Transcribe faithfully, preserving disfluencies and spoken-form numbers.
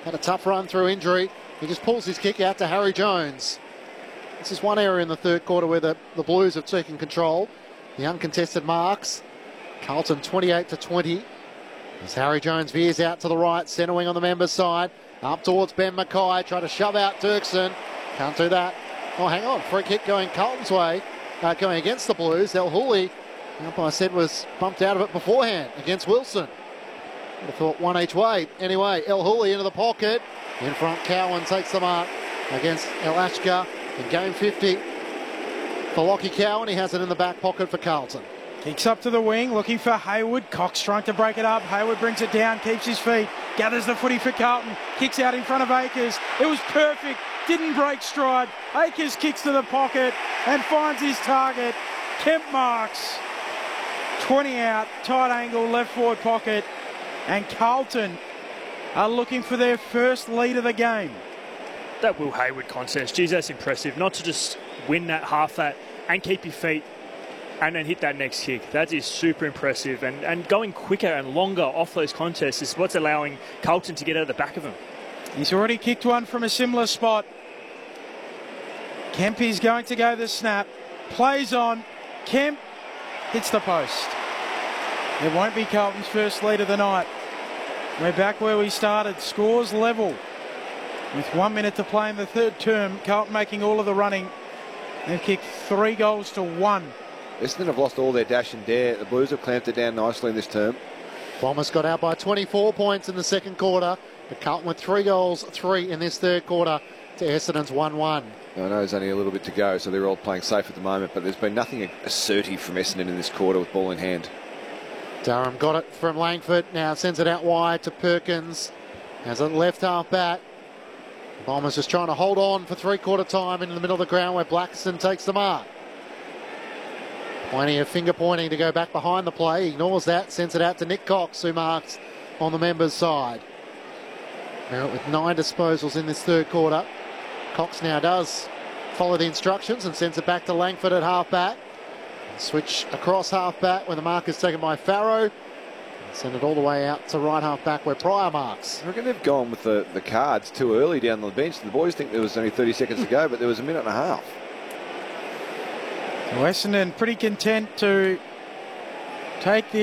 Had a tough run through injury. He just pulls his kick out to Harry Jones. This is one area in the third quarter where the, the Blues have taken control. The uncontested marks. Carlton twenty-eight to twenty. As Harry Jones veers out to the right, centre wing on the members' side. Up towards Ben Mackay, trying to shove out Dirksen. Can't do that. Oh, hang on. Free kick going Carlton's way. Uh, going against the Blues. El Hooley, the umpire said, was bumped out of it beforehand against Wilson. Would have thought one each way. Anyway, El Hooley into the pocket. In front, Cowan takes the mark against El Ashka. In game fifty for Lockie Cowan. He has it in the back pocket for Carlton. Kicks up to the wing, looking for Hayward. Cox trying to break it up. Hayward brings it down, keeps his feet, gathers the footy for Carlton, kicks out in front of Akers. It was perfect, didn't break stride. Akers kicks to the pocket and finds his target. Kemp marks. twenty out, tight angle, left forward pocket. And Carlton are looking for their first lead of the game. That Will Hayward contest, geez, that's impressive. Not to just win that, half that, and keep your feet and then hit that next kick. That is super impressive. And, and going quicker and longer off those contests is what's allowing Carlton to get out of the back of him. He's already kicked one from a similar spot. Kempy's going to go the snap. Plays on. Kemp hits the post. It won't be Carlton's first lead of the night. We're back where we started. Scores level. With one minute to play in the third term, Carlton making all of the running. They've kicked three goals to one. Essendon have lost all their dash and dare. The Blues have clamped it down nicely in this term. Bombers got out by twenty-four points in the second quarter. But Carlton with three goals, three in this third quarter to Essendon's one one. I know there's only a little bit to go, so they're all playing safe at the moment, but there's been nothing assertive from Essendon in this quarter with ball in hand. Durham got it from Langford. Now sends it out wide to Perkins. Has a left half back. Bombers just trying to hold on for three-quarter time into the middle of the ground where Blackiston takes the mark. Plenty of finger pointing to go back behind the play. Ignores that, sends it out to Nick Cox, who marks on the members' side. Merritt with nine disposals in this third quarter. Cox now does follow the instructions and sends it back to Langford at half-back. Switch across half-back when the mark is taken by Farrow. Send it all the way out to right half-back where Pryor marks. I reckon they've gone with the, the cards too early down the bench. The boys think there was only thirty seconds to go, but there was a minute and a half. So Essendon pretty content to take the